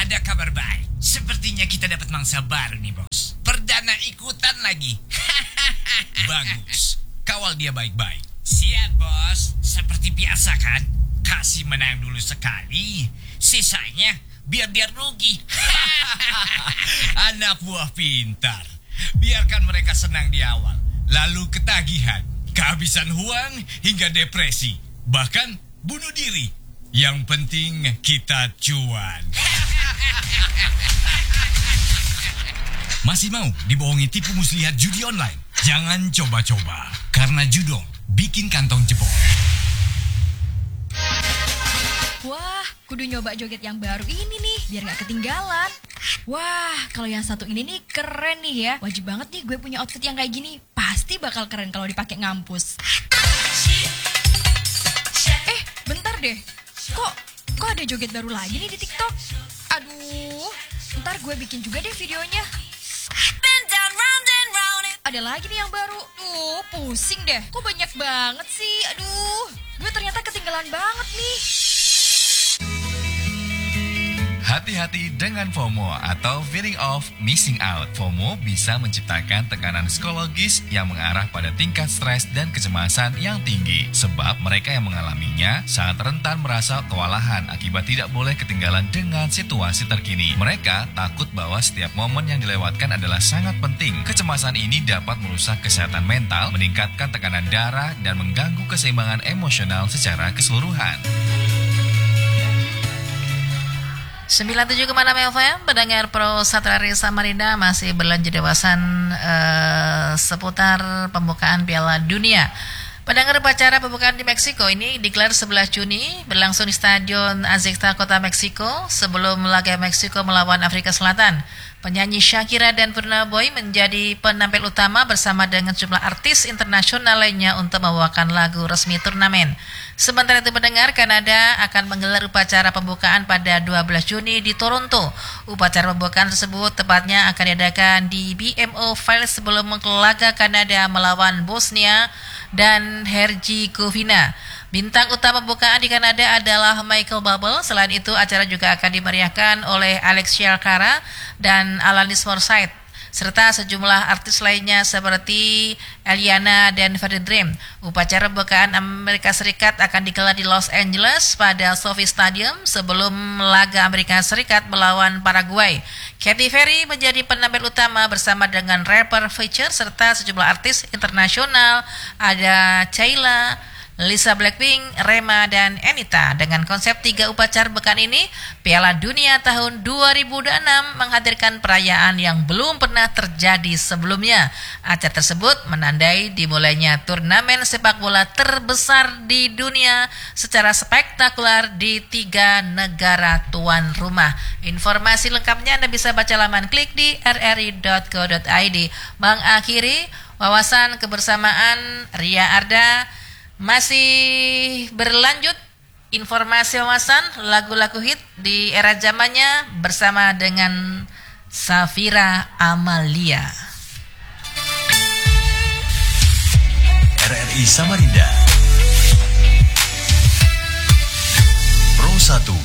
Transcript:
Ada kabar baik. Sepertinya kita dapat mangsa baru nih, bos. Perdana ikutan lagi. Bagus. Kawal dia baik-baik. Siap, bos. Seperti biasa kan? Kasih menang dulu sekali. Sisanya biar dia rugi. Anak buah pintar. Biarkan mereka senang di awal. Lalu ketagihan, kehabisan uang, hingga depresi. Bahkan bunuh diri. Yang penting kita cuan. Masih mau dibohongi tipu muslihat judi online? Jangan coba-coba. Karena judong bikin kantong jebol. Wah, kudu nyoba joget yang baru ini nih, biar gak ketinggalan. Wah, kalau yang satu ini nih keren nih ya. Wajib banget nih gue punya outfit yang kayak gini. Pasti bakal keren kalau dipakai ngampus. Bentar deh. Kok ada joget baru lagi nih di TikTok? Aduh, ntar gue bikin juga deh videonya. Ada lagi nih yang baru. Pusing deh. Kok banyak banget sih? Aduh, gue ternyata ketinggalan banget nih. Hati-hati dengan FOMO atau feeling of missing out. FOMO bisa menciptakan tekanan psikologis yang mengarah pada tingkat stres dan kecemasan yang tinggi. Sebab mereka yang mengalaminya sangat rentan merasa kewalahan akibat tidak boleh ketinggalan dengan situasi terkini. Mereka takut bahwa setiap momen yang dilewatkan adalah sangat penting. Kecemasan ini dapat merusak kesehatan mental, meningkatkan tekanan darah, dan mengganggu keseimbangan emosional secara keseluruhan. 97,6 FM, pendengar Pro Satrari Samarinda masih berlanjut dewasan seputar pembukaan Piala Dunia. Pendengar upacara pembukaan di Meksiko ini digelar 11 Juni, berlangsung di Stadion Azteca Kota Meksiko sebelum laga Meksiko melawan Afrika Selatan. Penyanyi Shakira dan Burna Boy menjadi penampil utama bersama dengan sejumlah artis internasional lainnya untuk membawakan lagu resmi turnamen. Sementara itu pendengar, Kanada akan menggelar upacara pembukaan pada 12 Juni di Toronto. Upacara pembukaan tersebut tepatnya akan diadakan di BMO Field sebelum laga Kanada melawan Bosnia dan Herzegovina. Bintang utama pembukaan di Kanada adalah Michael Bublé. Selain itu, acara juga akan dimeriahkan oleh Alexia Cara dan Alanis Morissette, serta sejumlah artis lainnya seperti Eliana dan Freddie Dream. Upacara pembukaan Amerika Serikat akan digelar di Los Angeles pada SoFi Stadium sebelum laga Amerika Serikat melawan Paraguay. Katy Perry menjadi penampil utama bersama dengan rapper Future serta sejumlah artis internasional, ada Chayla, Lisa Blackpink, Rema, dan Anita. Dengan konsep 3 upacara pembukaan ini, Piala Dunia tahun 2026 menghadirkan perayaan yang belum pernah terjadi sebelumnya. Acara tersebut menandai dimulainya turnamen sepak bola terbesar di dunia secara spektakuler di 3 negara tuan rumah. Informasi lengkapnya Anda bisa baca laman klik di rri.co.id. Mengakhiri wawasan kebersamaan Ria Arda. Masih berlanjut informasi wawasan lagu-lagu hit di era zamannya bersama dengan Safira Amalia. RRI Samarinda Pro 1